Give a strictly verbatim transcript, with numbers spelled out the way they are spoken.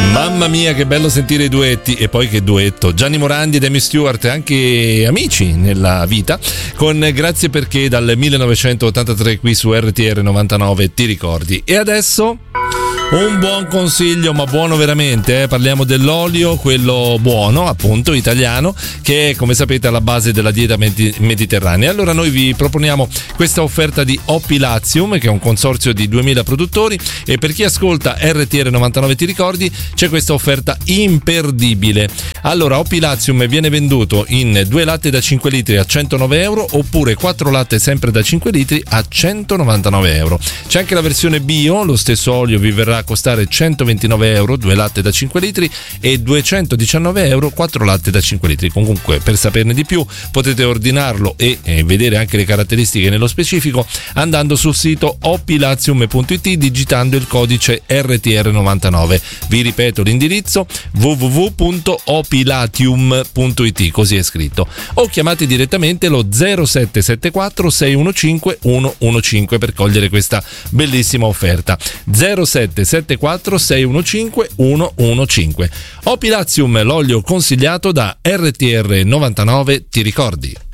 Mamma mia, che bello sentire i duetti, e poi che duetto. Gianni Morandi ed Amy Stewart, anche amici nella vita, con Grazie perché dal millenovecentottantatré qui su R T R novantanove, ti ricordi. E adesso un buon consiglio, ma buono veramente, eh? Parliamo dell'olio, quello buono, appunto, italiano, che è, come sapete, alla base della dieta med- mediterranea. Allora noi vi proponiamo questa offerta di Opilazium, che è un consorzio di duemila produttori, e per chi ascolta R T R novantanove ti ricordi c'è questa offerta imperdibile. Allora, Opilazium viene venduto in due latte da cinque litri a centonove euro, oppure quattro latte sempre da cinque litri a centonovantanove euro. C'è anche la versione bio, lo stesso olio vi verrà a costare centoventinove euro, due latte da cinque litri, e duecentodiciannove euro, quattro latte da cinque litri. Comunque, per saperne di più potete ordinarlo e eh, vedere anche le caratteristiche nello specifico andando sul sito opilazium punto it, digitando il codice R T R novantanove. Vi ripeto l'indirizzo: w w w punto opilatium punto it, così è scritto, o chiamate direttamente lo zero sette sette quattro sei uno cinque uno uno cinque per cogliere questa bellissima offerta. zero sette sette quattro sei uno cinque uno uno cinque. Opilazium, l'olio consigliato da R T R novantanove, ti ricordi.